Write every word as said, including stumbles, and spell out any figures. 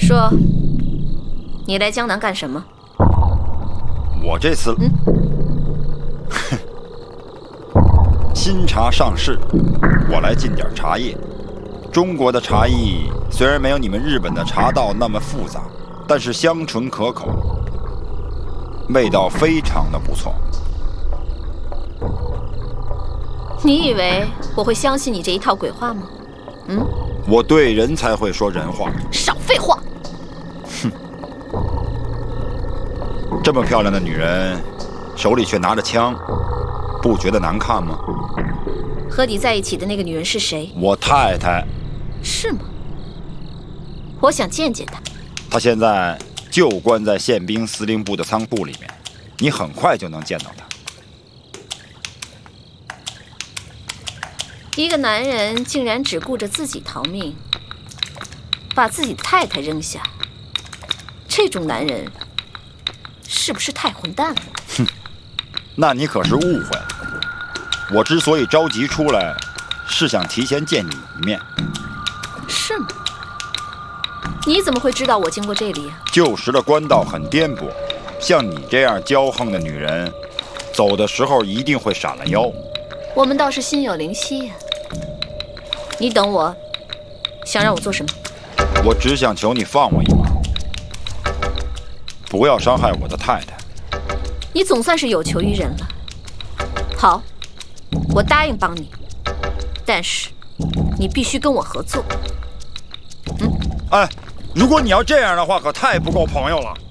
说，你来江南干什么？ 我这次， 嗯， 新茶上市，我来进点茶叶。中国的茶艺虽然没有你们日本的茶道那么复杂，但是香醇可口，味道非常的不错。 你以为我会相信你这一套鬼话吗？嗯， 我对人才会说人话。 少废话！ 哼，这么漂亮的女人，手里却拿着枪，不觉得难看吗？ 和你在一起的那个女人是谁？ 我太太。 是吗？我想见见她。 她现在就关在宪兵司令部的仓库里面，你很快就能见到她。 一个男人竟然只顾着自己逃命，把自己的太太扔下，这种男人是不是太混蛋了？ 哼，那你可是误会了。我之所以着急出来，是想提前见你一面。 是吗？你怎么会知道我经过这里啊？ 旧时的官道很颠簸，像你这样骄横的女人，走的时候一定会闪了腰。 我们倒是心有灵犀呀。你等我，想让我做什么？ 我只想求你放我一马，不要伤害我的太太。 你总算是有求于人了。好，我答应帮你，但是你必须跟我合作。 嗯，哎，如果你要这样的话，可太不够朋友了。